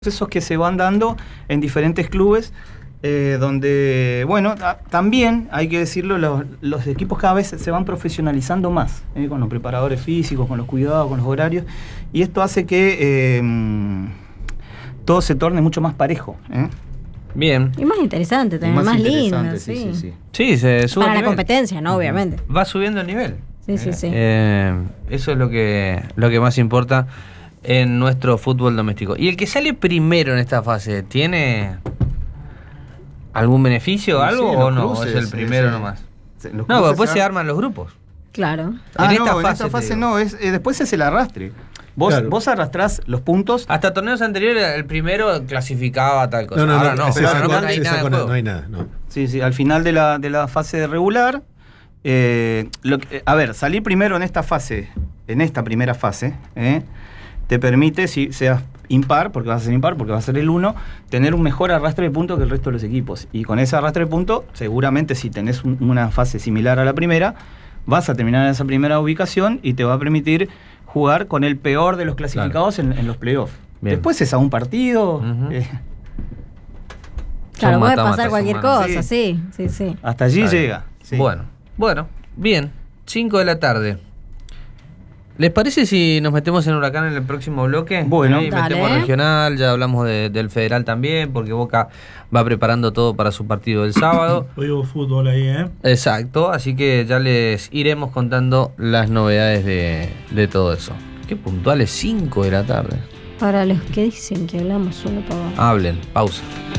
procesos que se van dando en diferentes clubes, donde, bueno, también hay que decirlo, los equipos cada vez se van profesionalizando más, con los preparadores físicos, con los cuidados, con los horarios, y esto hace que todo se torne mucho más parejo. Bien. Y más interesante también, más lindo. Sí, se sube para el la nivel. Competencia, ¿no? Obviamente. Va subiendo el nivel. Sí. Eso es lo que más importa en nuestro fútbol doméstico. ¿Y el que sale primero en esta fase tiene algún beneficio o algo o no? Cruces, ¿O es el primero nomás? No, No, después se arman los grupos. Claro. En esta fase no, después es el arrastre. Vos arrastrás los puntos. Hasta torneos anteriores el primero clasificaba tal cosa. No, Ahora no hay nada. No. Sí, al final de la fase regular, salir primero en esta fase, en esta primera fase, te permite, si seas impar, porque vas a ser impar, porque vas a ser el 1, tener un mejor arrastre de puntos que el resto de los equipos. Y con ese arrastre de puntos, seguramente si tenés una fase similar a la primera, vas a terminar en esa primera ubicación y te va a permitir jugar con el peor de los clasificados en los playoffs. Después es a un partido. Claro, puede pasar cualquier cosa, sí. Hasta allí llega. Sí. Bueno, bien. 5 de la tarde. ¿Les parece si nos metemos en Huracán en el próximo bloque? Bueno, metemos regional, ya hablamos del federal también, porque Boca va preparando todo para su partido del sábado. Hoy hubo fútbol ahí, Exacto, así que ya les iremos contando las novedades de todo eso. Qué puntuales, 5 de la tarde. Para los que dicen que hablamos solo para... Hablen, pausa.